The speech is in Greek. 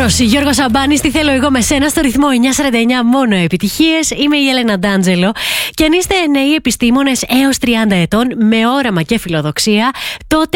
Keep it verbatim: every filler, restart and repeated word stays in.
Σταύρος, Γιώργος Σαμπάνης, τι θέλω εγώ με σένα στο ρυθμό εννιακόσια σαράντα εννιά, μόνο επιτυχίες. Είμαι η Έλενα Ντάντζελο και αν είστε νέοι επιστήμονες έως τριάντα ετών με όραμα και φιλοδοξία, τότε